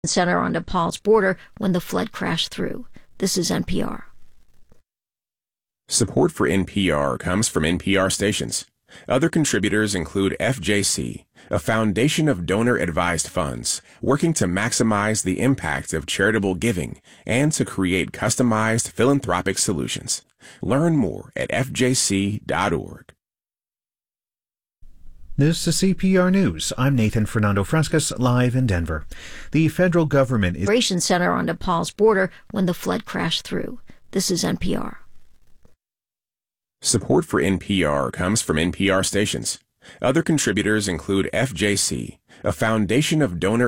Center on Nepal's border when the flood crashed through. This is NPR. Support for NPR comes from NPR stations. Other contributors include FJC, a foundation of donor-advised funds working to maximize the impact of charitable giving and to create customized philanthropic solutions. Learn more at fjc.org. This is CPR News. I'm Nathan Fernando Frescas, live in Denver. The federal government is... Center on Nepal's border when the flood crashed through. This is NPR. Support for NPR comes from NPR stations. Other contributors include FJC, a foundation of donor